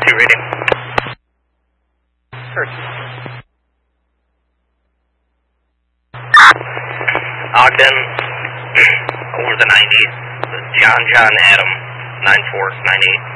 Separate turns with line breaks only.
2 reading. Ogden, over the 90, John Adam, 9498.